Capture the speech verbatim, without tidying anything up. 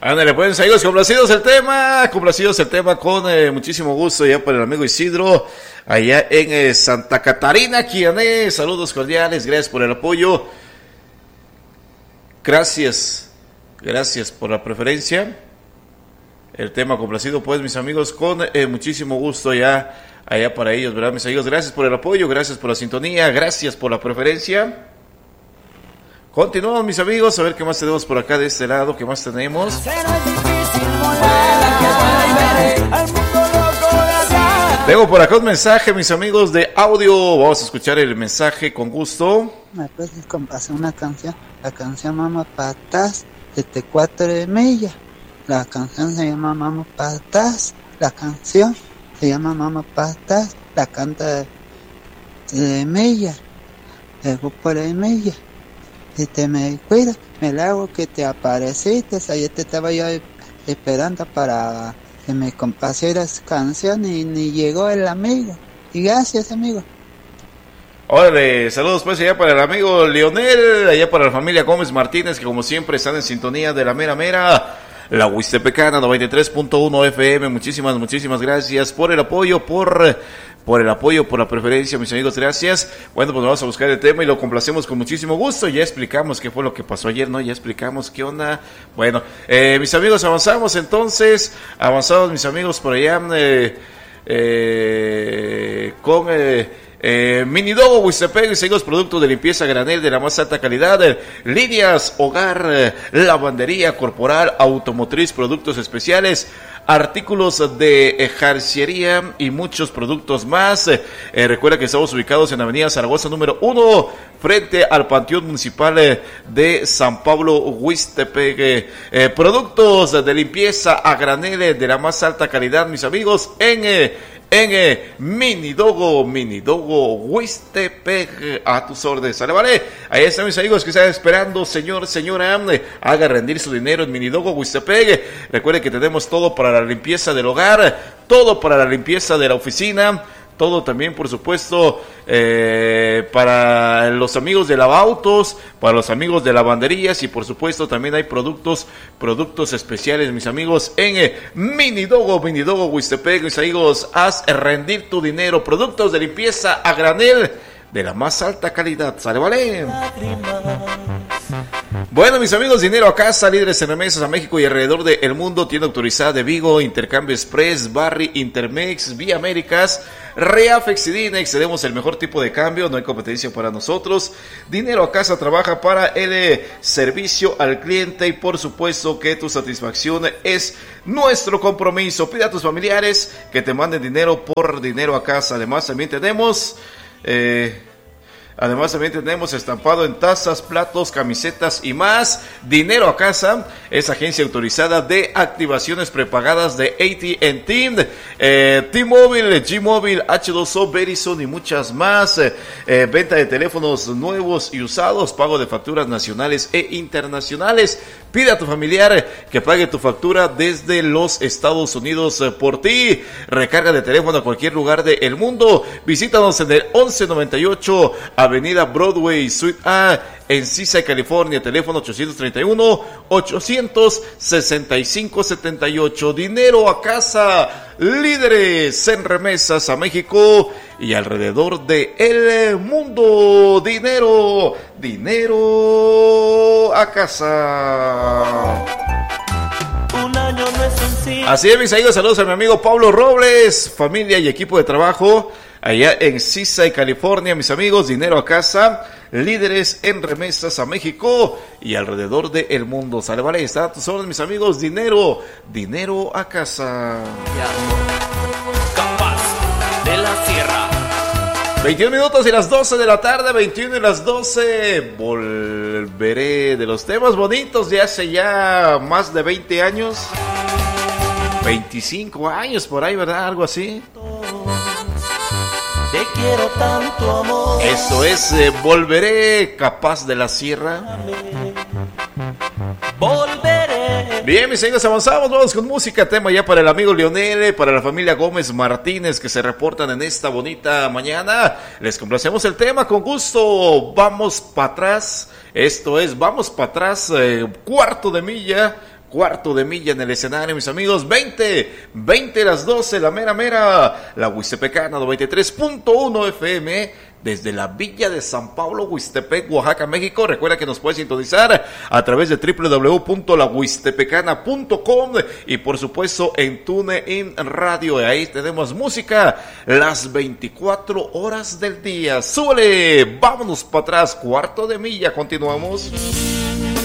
Ándale, pues, amigos, complacidos el tema, complacidos el tema con eh, muchísimo gusto ya por el amigo Isidro, allá en eh, Santa Catarina, Quiané. Saludos cordiales, gracias por el apoyo. Gracias, gracias por la preferencia. El tema complacido, pues, mis amigos, con eh, muchísimo gusto ya allá para ellos, ¿verdad, mis amigos? Gracias por el apoyo, gracias por la sintonía, gracias por la preferencia. Continuamos, mis amigos, a ver qué más tenemos por acá de este lado, qué más tenemos. Tengo por acá un mensaje, mis amigos, de audio. Vamos a escuchar el mensaje con gusto. ¿Me puedes complacer una canción? La canción Mama Patas de T cuatro de Mella. La canción se llama Mama Patas. La canción se llama Mama Patas. La canta de Mella, el grupo de Mella. Si te me cuidas, me la hago que te apareciste. Ayer te estaba yo esperando para que me complacieras canción y ni llegó el amigo. Y gracias, amigo. Órale, saludos pues allá para el amigo Leonel, allá para la familia Gómez Martínez, que como siempre están en sintonía de la mera mera, la Huistepecana noventa y tres punto uno F M. Muchísimas, muchísimas gracias por el apoyo, por... por el apoyo, por la preferencia, mis amigos, gracias. Bueno, pues vamos a buscar el tema y lo complacemos con muchísimo gusto. Ya explicamos qué fue lo que pasó ayer, ¿no? Ya explicamos qué onda. Bueno, eh, mis amigos, avanzamos entonces. Avanzamos, mis amigos, por allá eh, eh, con... Eh, Eh, Minidogo, Huistepec y seguimos productos de limpieza granel de la más alta calidad, eh, líneas, hogar, eh, lavandería corporal, automotriz, productos especiales, artículos de eh, jarciería y muchos productos más. Eh, eh, recuerda que estamos ubicados en Avenida Zaragoza número uno, frente al Panteón Municipal eh, de San Pablo, Huistepec. Eh, eh, productos de limpieza a granel eh, de la más alta calidad, mis amigos, en... Eh, En eh, Minidogo, Minidogo, Huistepec, a tus órdenes, ¿sale? Vale, ahí están mis amigos que están esperando, señor, señora, eh, haga rendir su dinero en Minidogo, Huistepec. Recuerde que tenemos todo para la limpieza del hogar, todo para la limpieza de la oficina, todo también, por supuesto, eh, para los amigos de lavautos, para los amigos de lavanderías y, por supuesto, también hay productos, productos especiales, mis amigos, en eh, Minidogo, Minidogo, Huistepec, mis amigos, haz rendir tu dinero, productos de limpieza a granel de la más alta calidad, ¿sale? Vale. Bueno, mis amigos, dinero a casa, líderes en remesas a México y alrededor del mundo, tienda autorizada de Vigo, Intercambio Express, Barry, Intermex, Vía Américas, Reafex y Dinex. Tenemos el mejor tipo de cambio, no hay competencia para nosotros. Dinero a casa trabaja para el eh, servicio al cliente y por supuesto que tu satisfacción es nuestro compromiso. Pide a tus familiares que te manden dinero por dinero a casa. Además también tenemos... Eh, Además también tenemos estampado en tazas, platos, camisetas y más. Dinero a casa es agencia autorizada de activaciones prepagadas de A T and T, eh, T-Mobile, G-Mobile, H dos O, Verizon y muchas más. Eh, eh, venta de teléfonos nuevos y usados, pago de facturas nacionales e internacionales. Pide a tu familiar que pague tu factura desde los Estados Unidos eh, por ti. Recarga de teléfono a cualquier lugar del mundo. Visítanos en el once noventa y ocho Avenida Broadway, Suite A, en Seaside, California. Teléfono ochocientos treinta y uno, ochocientos sesenta y cinco, setenta y ocho. Dinero a casa, líderes en remesas a México y alrededor del mundo. Dinero, dinero a casa. Un año no es sencillo. Así es, mis amigos, saludos a mi amigo Pablo Robles, familia y equipo de trabajo allá en Seaside, California, mis amigos. Dinero a casa, líderes en remesas a México y alrededor del mundo. Sale, vale, está a tus órdenes, mis amigos. Dinero, dinero a casa. Capaz de la Sierra. veintiún minutos y las doce de la tarde, veintiuno y las doce. Volveré de los temas bonitos de hace ya más de veinte años. veinticinco años por ahí, ¿verdad? Algo así. Te quiero tanto, amor. Esto es eh, Volveré, Capaz de la Sierra. Volveré. Bien, mis amigos, avanzamos, vamos con música, tema ya para el amigo Leonel, para la familia Gómez Martínez que se reportan en esta bonita mañana. Les complacemos el tema con gusto. Vamos para atrás. Esto es Vamos para atrás, eh, cuarto de milla. Cuarto de milla en el escenario, mis amigos. veinte, veinte las doce, la mera mera. La Huistepecana noventa y tres punto uno F M desde la Villa de San Pablo, Huistepec, Oaxaca, México. Recuerda que nos puedes sintonizar a través de doble u doble u doble u punto la huistepecana punto com y por supuesto en TuneIn Radio. Ahí tenemos música las veinticuatro horas del día. ¡Súbele! Vámonos para atrás. Cuarto de milla. Continuamos.